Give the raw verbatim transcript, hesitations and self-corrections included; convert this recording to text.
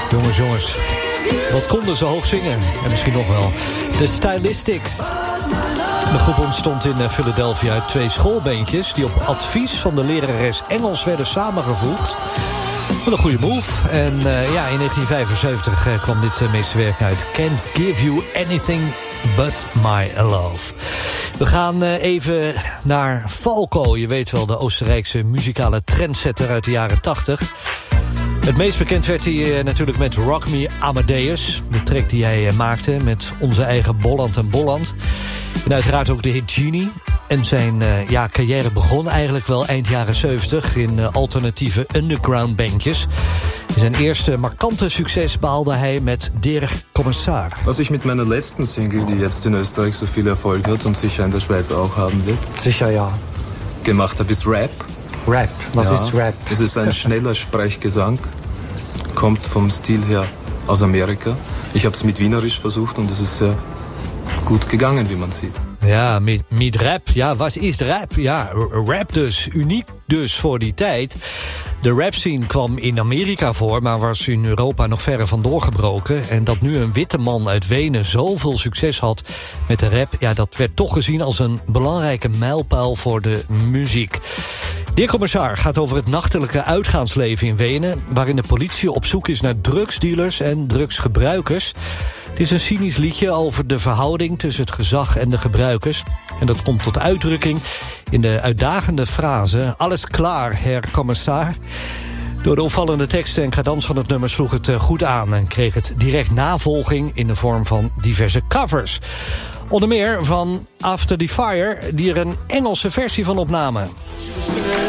Jongens, jongens. Wat konden ze hoog zingen? En misschien nog wel. De Stylistics. De groep ontstond in Philadelphia uit twee schoolbeentjes... die op advies van de lerares Engels werden samengevoegd. Wat een goede move. En uh, ja, in negentien vijfenzeventig uh, kwam dit uh, meesterwerk uit. Can't Give You Anything But My Love. We gaan uh, even naar Falco. Je weet wel, de Oostenrijkse muzikale trendsetter uit de jaren tachtig. Het meest bekend werd hij uh, natuurlijk met Rock Me Amadeus. De track die hij uh, maakte met onze eigen Bolland en Bolland. En uiteraard ook de hit Genie. En zijn uh, ja, carrière begon eigenlijk wel eind jaren zeventig... in uh, alternatieve underground bandjes. Zijn eerste markante succes behaalde hij met Der Kommissar. Was ich mit meiner letzten Single, die jetzt in Österreich so viel Erfolg hat und sicher in der Schweiz auch haben wird... Sicher, ja. ...gemacht habe, ist Rap. Rap, was ja, ist Rap? Es ist ein schneller Sprechgesang. Kommt vom Stil her aus Amerika. Ich habe es mit Wienerisch versucht und es ist sehr gut gegangen, wie man sieht. Ja, met, met rap. Ja, wat is rap? Ja, rap dus. Uniek dus voor die tijd. De rapscene kwam in Amerika voor, maar was in Europa nog verre van doorgebroken. En dat nu een witte man uit Wenen zoveel succes had met de rap... ja, dat werd toch gezien als een belangrijke mijlpaal voor de muziek. De heer Kommissar gaat over het nachtelijke uitgaansleven in Wenen... waarin de politie op zoek is naar drugsdealers en drugsgebruikers... Het is een cynisch liedje over de verhouding tussen het gezag en de gebruikers. En dat komt tot uitdrukking in de uitdagende frase... Alles klaar, Herr Kommissar. Door de opvallende teksten en cadans van het nummer sloeg het goed aan... en kreeg het direct navolging in de vorm van diverse covers. Onder meer van After the Fire, die er een Engelse versie van opnamen.